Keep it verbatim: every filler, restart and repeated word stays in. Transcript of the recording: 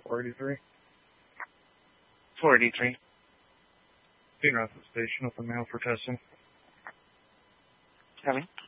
four eighty-three. four eighty-three. Being at the station with the mail for testing. Coming.